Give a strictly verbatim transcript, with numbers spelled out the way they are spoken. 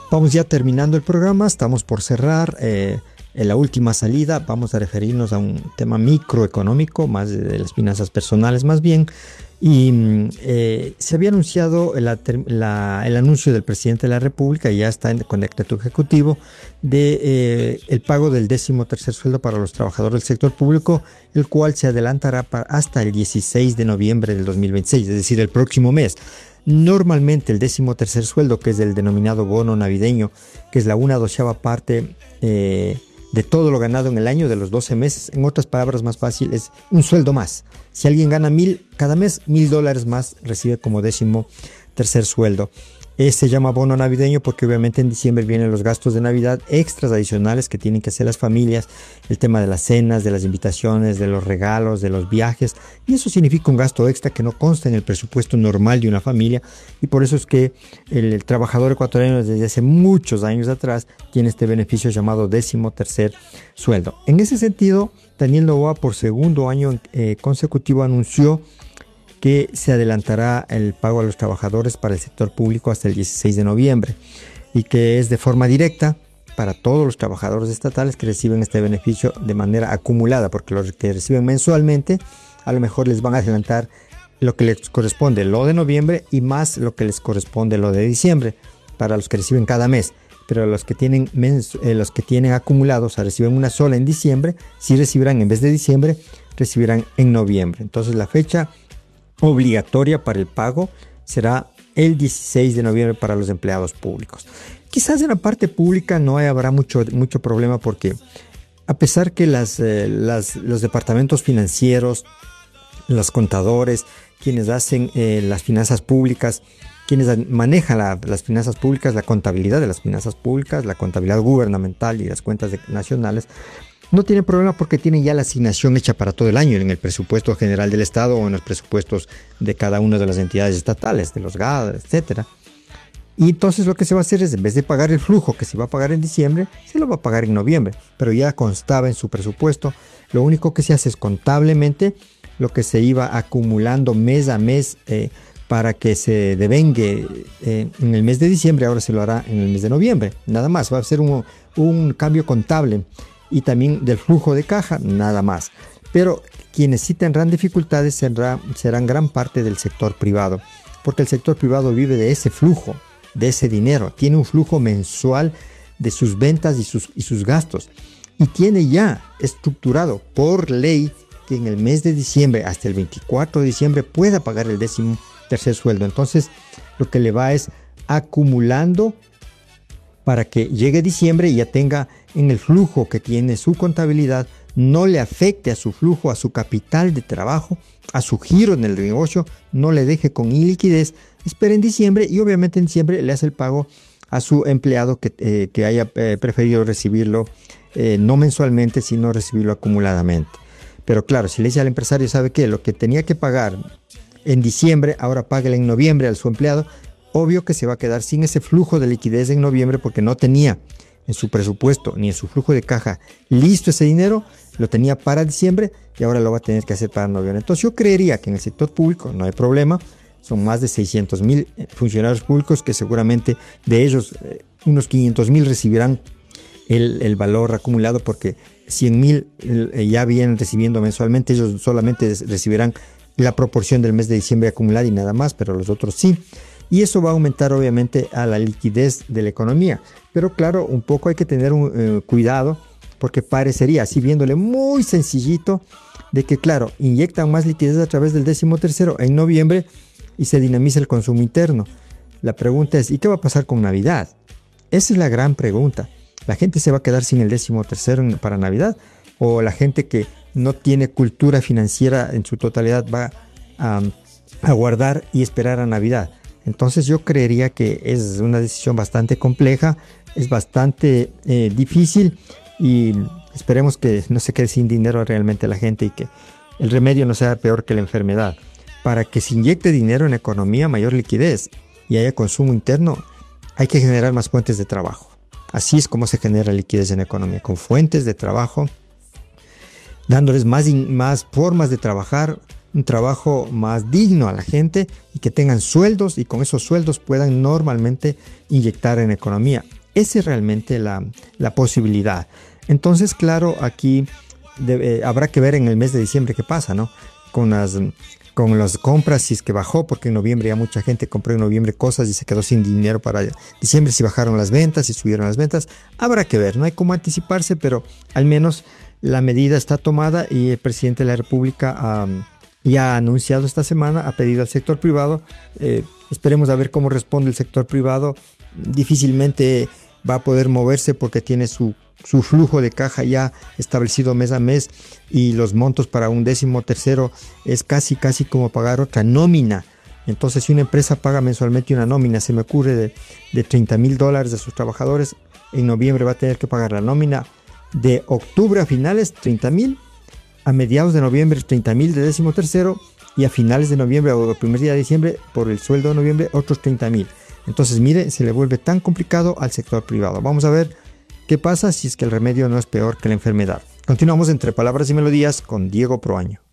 Vamos ya terminando el programa, estamos por cerrar. Eh, en la última salida vamos a referirnos a un tema microeconómico, más de, de las finanzas personales más bien. Y eh, se había anunciado la, la, el anuncio del presidente de la República, y ya está en, con decreto ejecutivo, de eh, el pago del décimo tercer sueldo para los trabajadores del sector público, el cual se adelantará para hasta el dieciséis de noviembre del dos mil veintiséis, es decir, el próximo mes. Normalmente el décimo tercer sueldo, que es el denominado bono navideño, que es la una doceava parte eh, de todo lo ganado en el año, de los doce meses, en otras palabras más fácil, es un sueldo más. Si alguien gana mil cada mes, mil dólares más recibe como décimo tercer sueldo. Eh, se llama bono navideño porque obviamente en diciembre vienen los gastos de Navidad extras adicionales que tienen que hacer las familias, el tema de las cenas, de las invitaciones, de los regalos, de los viajes, y eso significa un gasto extra que no consta en el presupuesto normal de una familia, y por eso es que el, el trabajador ecuatoriano desde hace muchos años atrás tiene este beneficio llamado décimo tercer sueldo. En ese sentido, Daniel Noboa por segundo año eh, consecutivo anunció que se adelantará el pago a los trabajadores para el sector público hasta el dieciséis de noviembre, y que es de forma directa para todos los trabajadores estatales que reciben este beneficio de manera acumulada, porque los que reciben mensualmente a lo mejor les van a adelantar lo que les corresponde lo de noviembre y más lo que les corresponde lo de diciembre para los que reciben cada mes. Pero los que tienen mens eh, los que tienen acumulados, o sea, reciben una sola en diciembre, sí recibirán en vez de diciembre, recibirán en noviembre. Entonces la fecha obligatoria para el pago será el dieciséis de noviembre para los empleados públicos. Quizás en la parte pública no habrá mucho, mucho problema, porque a pesar que las, eh, las, los departamentos financieros, los contadores, quienes hacen eh, las finanzas públicas, quienes manejan la, las finanzas públicas, la contabilidad de las finanzas públicas, la contabilidad gubernamental y las cuentas de, nacionales, no tienen problema porque tienen ya la asignación hecha para todo el año en el presupuesto general del Estado o en los presupuestos de cada una de las entidades estatales, de los G A D, etcétera. Y entonces lo que se va a hacer es, en vez de pagar el flujo que se va a pagar en diciembre, se lo va a pagar en noviembre, pero ya constaba en su presupuesto. Lo único que se hace es contablemente lo que se iba acumulando mes a mes eh, para que se devengue eh, en el mes de diciembre, ahora se lo hará en el mes de noviembre. Nada más, va a ser un, un cambio contable. Y también del flujo de caja, nada más. Pero quienes sí tendrán dificultades será, serán gran parte del sector privado, porque el sector privado vive de ese flujo, de ese dinero. Tiene un flujo mensual de sus ventas y sus, y sus gastos. Y tiene ya estructurado por ley que en el mes de diciembre, hasta el veinticuatro de diciembre, pueda pagar el décimo tercer sueldo. Entonces, lo que le va es acumulando para que llegue diciembre y ya tenga en el flujo que tiene su contabilidad, no le afecte a su flujo, a su capital de trabajo, a su giro en el negocio, no le deje con iliquidez, espere en diciembre y obviamente en diciembre le hace el pago a su empleado que, eh, que haya eh, preferido recibirlo eh, no mensualmente, sino recibirlo acumuladamente. Pero claro, si le dice al empresario, ¿sabe qué? Lo que tenía que pagar en diciembre, ahora páguele en noviembre a su empleado, obvio que se va a quedar sin ese flujo de liquidez en noviembre porque no tenía en su presupuesto ni en su flujo de caja listo ese dinero, lo tenía para diciembre y ahora lo va a tener que hacer para noviembre. Entonces yo creería que en el sector público no hay problema, son más de seiscientos mil funcionarios públicos que seguramente de ellos eh, unos quinientos mil recibirán el, el valor acumulado, porque cien mil eh, ya vienen recibiendo mensualmente, ellos solamente recibirán la proporción del mes de diciembre acumulada y nada más, pero los otros sí. Y eso va a aumentar obviamente a la liquidez de la economía. Pero claro, un poco hay que tener un eh, cuidado, porque parecería, así viéndole muy sencillito, de que claro, inyectan más liquidez a través del décimo tercero en noviembre y se dinamiza el consumo interno. La pregunta es, ¿y qué va a pasar con Navidad? Esa es la gran pregunta. ¿La gente se va a quedar sin el décimo tercero para Navidad? ¿O la gente que no tiene cultura financiera en su totalidad va a, a guardar y esperar a Navidad? Entonces yo creería que es una decisión bastante compleja, es bastante eh, difícil, y esperemos que no se quede sin dinero realmente la gente y que el remedio no sea peor que la enfermedad. Para que se inyecte dinero en la economía, mayor liquidez y haya consumo interno, hay que generar más fuentes de trabajo. Así es como se genera liquidez en la economía, con fuentes de trabajo, dándoles más, más formas de trabajar, un trabajo más digno a la gente y que tengan sueldos y con esos sueldos puedan normalmente inyectar en la economía. Esa es realmente la, la posibilidad. Entonces, claro, aquí debe, habrá que ver en el mes de diciembre qué pasa, ¿no? Con las, con las compras, si es que bajó, porque en noviembre ya mucha gente compró en noviembre cosas y se quedó sin dinero para diciembre, si bajaron las ventas, si subieron las ventas. Habrá que ver, no hay cómo anticiparse, pero al menos la medida está tomada y el presidente de la República um, ya ha anunciado esta semana, ha pedido al sector privado, eh, esperemos a ver cómo responde el sector privado. Difícilmente va a poder moverse porque tiene su, su flujo de caja ya establecido mes a mes y los montos para un décimo tercero es casi casi como pagar otra nómina. Entonces, si una empresa paga mensualmente una nómina, se me ocurre de, de treinta mil dólares a sus trabajadores, en noviembre va a tener que pagar la nómina de octubre a finales treinta mil, a mediados de noviembre treinta mil de décimo tercero y a finales de noviembre o el primer día de diciembre por el sueldo de noviembre otros treinta mil. Entonces, mire, se le vuelve tan complicado al sector privado. Vamos a ver qué pasa si es que el remedio no es peor que la enfermedad. Continuamos entre palabras y melodías con Diego Proaño.